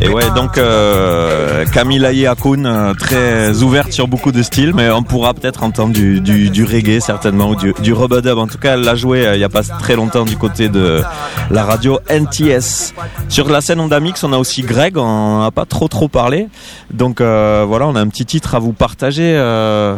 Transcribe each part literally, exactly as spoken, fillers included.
Et ouais, donc euh, Camille Akun, euh, très ouverte sur beaucoup de styles, mais on pourra peut-être entendre du, du, du reggae certainement, ou du, du rub-a-dub. En tout cas, elle l'a joué euh, il n'y a pas très longtemps du côté de la radio N T S. Sur la scène Ondamix, on a aussi Greg, on n'a pas trop trop parlé. Donc euh, voilà, on a un petit titre à vous partager. Euh,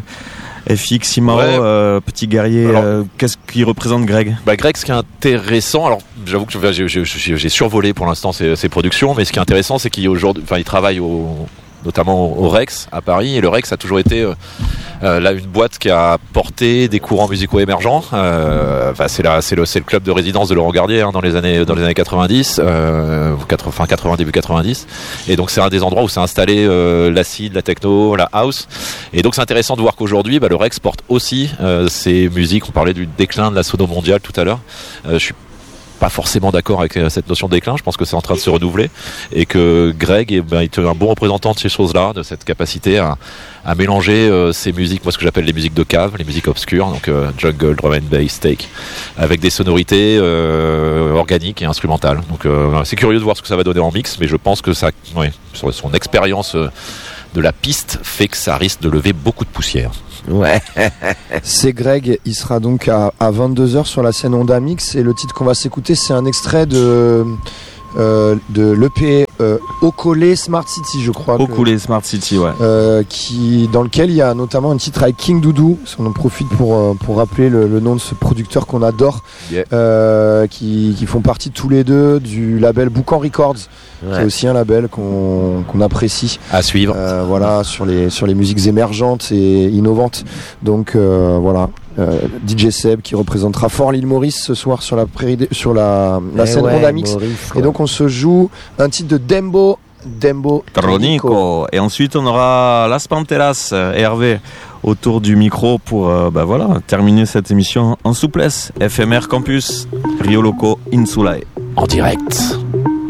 F X Imao, ouais. euh, petit guerrier, alors, euh, qu'est-ce qui représente Greg ? Bah Greg, ce qui est intéressant, alors j'avoue que j'ai, j'ai, j'ai, j'ai survolé pour l'instant ses, ses productions, mais ce qui est intéressant, c'est qu'il aujourd'hui, enfin, il travaille au, notamment au Rex à Paris, et le Rex a toujours été euh, euh, là une boîte qui a porté des courants musicaux émergents. Euh, enfin, c'est là, c'est le, c'est le club de résidence de Laurent Garnier hein, dans les années, dans les années quatre-vingt-dix, euh, fin quatre-vingts début quatre-vingt-dix, et donc c'est un des endroits où s'est installé euh, l'acid, la techno, la house, et donc c'est intéressant de voir qu'aujourd'hui, bah, le Rex porte aussi euh, ces musiques. On parlait du déclin de la sono mondiale tout à l'heure. Euh, je suis pas forcément d'accord avec cette notion de déclin, je pense que c'est en train de se renouveler et que Greg est, ben, est un bon représentant de ces choses-là, de cette capacité à, à mélanger euh, ces musiques, moi ce que j'appelle les musiques de cave, les musiques obscures, donc euh, jungle, drum and bass, take, avec des sonorités euh, organiques et instrumentales. Donc euh, c'est curieux de voir ce que ça va donner en mix, mais je pense que ça, ouais, sur son expérience euh, de la piste fait que ça risque de lever beaucoup de poussière. Ouais. C'est Greg, il sera donc à, à vingt-deux heures sur la scène Ondamix, et le titre qu'on va s'écouter, c'est un extrait de euh, de l'E P euh, Okolé Smart City, je crois. Okolé Smart City, ouais. Euh, qui, dans lequel il y a notamment un titre avec King Doudou. On en profite pour, euh, pour rappeler le, le nom de ce producteur qu'on adore, yeah. euh, qui, qui font partie tous les deux du label Boucan Records, ouais. Qui est aussi un label qu'on, qu'on apprécie. À suivre. Euh, voilà, sur les, sur les musiques émergentes et innovantes. Donc euh, voilà. Euh, D J Seb qui représentera fort l'île Maurice ce soir sur la prairie de, sur la, la scène ouais, Ondamix. Et donc on se joue un titre de Dembo Dembo Tronico. Et ensuite on aura Las Panteras, Hervé autour du micro pour euh, bah voilà, terminer cette émission en souplesse. F M R Campus Rio Loco Insulae en direct.